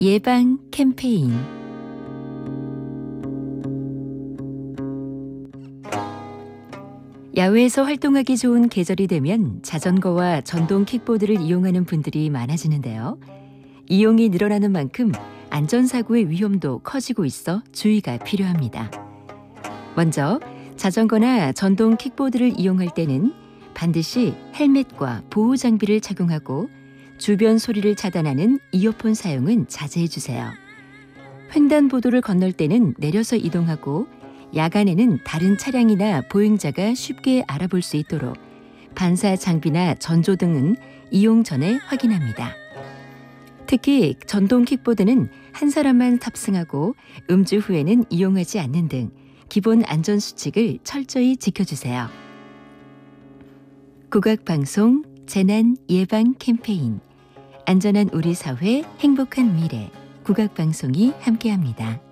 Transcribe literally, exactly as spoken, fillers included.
예방 캠페인. 야외에서 활동하기 좋은 계절이 되면 자전거와 전동 킥보드를 이용하는 분들이 많아지는데요. 이용이 늘어나는 만큼 안전사고의 위험도 커지고 있어 주의가 필요합니다. 먼저 자전거나 전동 킥보드를 이용할 때는 반드시 헬멧과 보호 장비를 착용하고 주변 소리를 차단하는 이어폰 사용은 자제해 주세요. 횡단보도를 건널 때는 내려서 이동하고 야간에는 다른 차량이나 보행자가 쉽게 알아볼 수 있도록 반사 장비나 전조등은 이용 전에 확인합니다. 특히 전동 킥보드는 한 사람만 탑승하고 음주 후에는 이용하지 않는 등 기본 안전 수칙을 철저히 지켜주세요. 국악방송 재난 예방 캠페인. 안전한 우리 사회, 행복한 미래. 국악방송이 함께합니다.